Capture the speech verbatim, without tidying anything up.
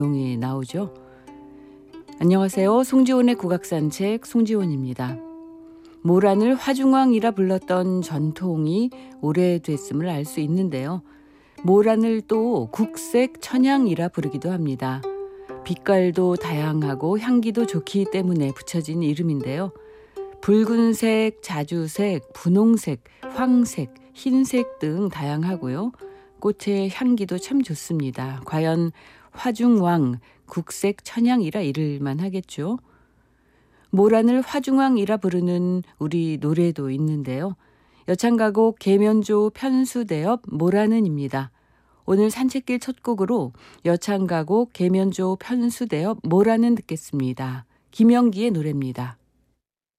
내용이 나오죠. 안녕하세요. 송지온의 국악산책 송지온입니다. 모란을 화중왕이라 불렀던 전통이 오래됐음을 알 수 있는데요. 모란을 또 국색 천양이라 부르기도 합니다. 빛깔도 다양하고 향기도 좋기 때문에 붙여진 이름인데요. 붉은색, 자주색, 분홍색, 황색, 흰색 등 다양하고요. 꽃의 향기도 참 좋습니다. 과연 화중왕, 국색 천양이라 이를만 하겠죠. 모란을 화중왕이라 부르는 우리 노래도 있는데요. 여창가곡 계면조 편수대업 모란은입니다. 오늘 산책길 첫 곡으로 여창가곡 계면조 편수대업 모란은 듣겠습니다. 김영기의 노래입니다.